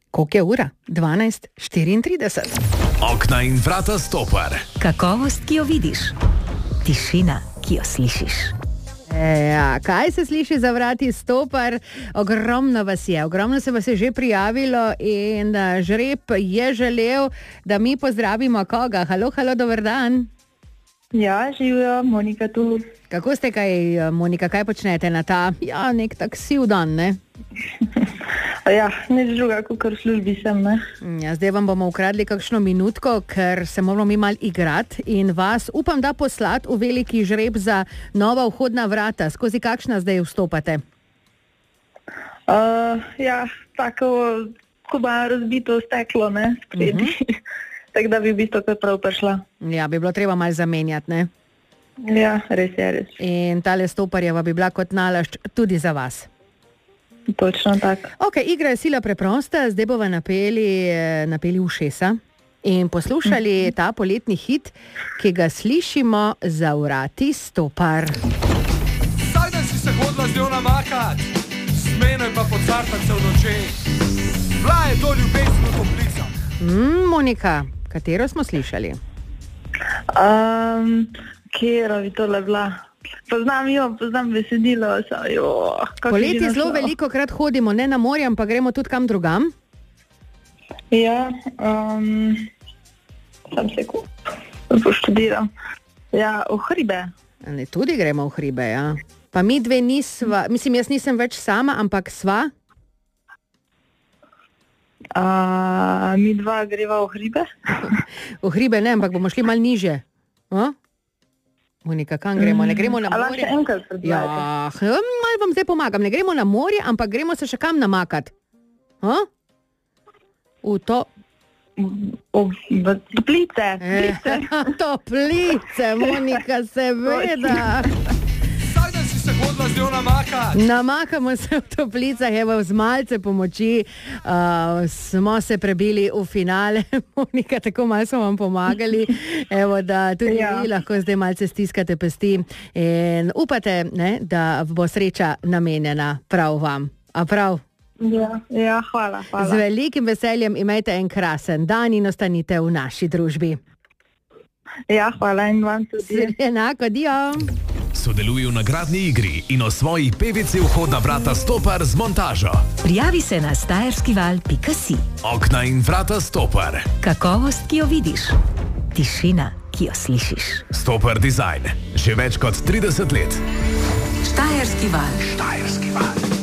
Koliko je ura? 12:34. Okna in vrata Stopar. Kakovost, ki jo vidiš. Tišina, ki jo slišiš. Kaj se sliši za vrati Stopar? Ogromno se vas je že prijavilo in žreb je želel, da mi pozdravimo koga. Halo, dober dan. Ja, živijo, Monika tu. Kako ste Monika, kaj počnete na ta, nek tak siv dan, ne? Ja, nič druga, kot v službi sem, ne? Ja, zdaj vam bomo ukradli kakšno minutko, ker se moramo mi mal igrati in vas upam, da poslati v veliki žreb za nova vhodna vrata. Skozi kakšna zdaj vstopate? Ja, tako, ko bo razbito steklo, ne, spredi. Tako da bi v bistvu kar prav prišla. Ja, bi bilo treba malo zamenjati, ne? Ja, res je, res. In tale Stoparjeva bi bila kot nalašč tudi za vas. Točno tako. Ok, igra je sila preprosta, zdaj bova napeli ušesa in poslušali ta poletni hit, ki ga slišimo za vrati Stopar. Vsak dan si se hodila z njo namakat, s menoj pa pocartat se v nočeh. Bila je to ljubezen v toplica. Monika, katero smo slišali? Kjera bi tole bila? Poznam besedilo. Poleti zelo veliko krat hodimo, ne na morje, ampak gremo tudi kam drugam. Ja, sam se poštudiram. Ja, v hribe. Ne, tudi gremo v hribe, ja. Pa mi dve nisva, mislim, jaz nisem več sama, ampak sva. Mi dva greva v hribe? V hribe ne, ampak bomo šli malo niže. Monika, kam gremo? Ne gremo na morje. Še enkrat predvajate. Ja, malo vam zdaj pomagam. Ne gremo na morje, ampak gremo se še kam namakat. V toplice. Toplice, Monika, seveda. Vsak dan si se hodila z njo namakat. Namakamo se v toplicah, evo, z malce pomoči smo se prebili v finale. Monika, tako malo smo vam pomagali, evo, da tudi vi lahko zdaj malce stiskate pesti in upate, ne, da bo sreča namenjena prav vam. A prav? Ja, hvala. Z velikim veseljem imejte en krasen dan in ostanite v naši družbi. Ja, hvala in vam tudi. Enako, dio. Sodeluj v nagradni igri in osvoji PVC vhodna vrata Stopar z montažo. Prijavi se na stajerskival.si. Okna in vrata Stopar. Kakovost, ki jo vidiš. Tišina, ki jo slišiš. Stopar Design. Že več kot 30 let. Štajerski val. Štajerski val.